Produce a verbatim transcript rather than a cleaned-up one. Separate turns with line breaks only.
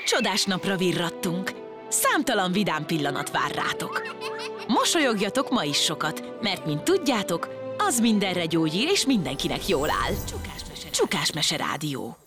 Csodás napra virrattunk. Számtalan vidám pillanat vár rátok. Mosolyogjatok ma is sokat, mert mint tudjátok, az mindenre gyógyír és mindenkinek jól áll. Csukás Mese Rádió.